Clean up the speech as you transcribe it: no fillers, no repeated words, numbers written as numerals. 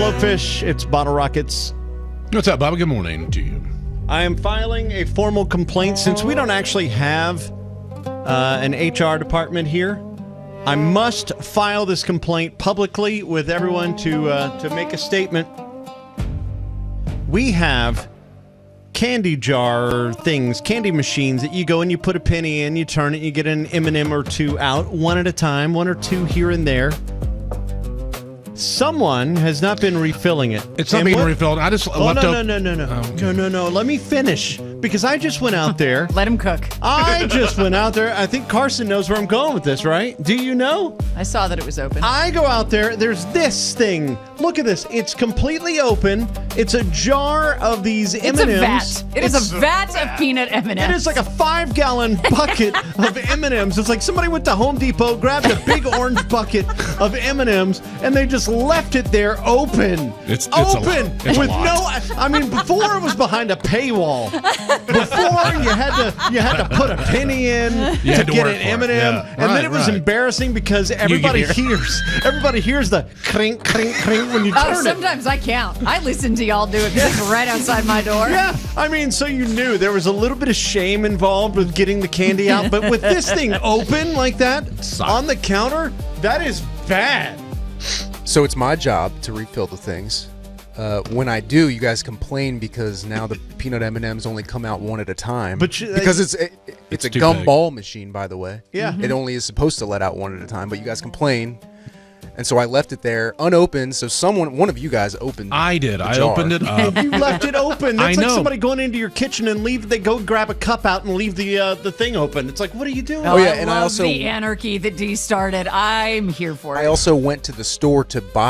Blowfish. It's Bottle Rockets. What's up, Bobby? Good morning to you. I am filing a formal complaint since we don't actually have an HR department here. I must file this complaint publicly with everyone to make a statement. We have candy jar things, candy machines that you go and you put a penny in, you turn it, you get an M&M or two out, one at a time, one or two here and there. Someone has not been refilling it. It's not being refilled. I just left no. No. Let me finish because I just went out there. Let him cook. I just went out there. I think Carson knows where I'm going with this, right? Do you know? I saw that it was open. I go out there. There's this thing. Look at this. It's completely open. It's a jar of these M&Ms. It's a vat. It is a vat of peanut M&Ms. It is like a 5-gallon bucket of M&Ms. It's like somebody went to Home Depot, grabbed a big orange bucket of M&Ms, and they just left it there open. It's open it's with a lot. I mean, before it was behind a paywall. Before you had to put a penny in to get an M&M, and then it was embarrassing because everybody hears the crink crink crink when you turn it. Sometimes I count. I listen to y'all do it because it's right outside my door. Yeah, I mean, so you knew there was a little bit of shame involved with getting the candy out, but with this thing open like that on the counter, that is bad. So it's my job to refill the things. When I do, you guys complain because now the peanut M&Ms only come out one at a time. Because it's a gumball machine, by the way. Yeah. It only is supposed to let out one at a time, but you guys complain. And so I left it there unopened. So one of you guys opened. I did. I jar. opened it up. You left it open. That's I like know. somebody going into your kitchen and they go grab a cup out and leave the thing open. It's like, what are you doing? Oh, yeah, I and I love also the anarchy that D started. I'm here for it. I also went to the store to buy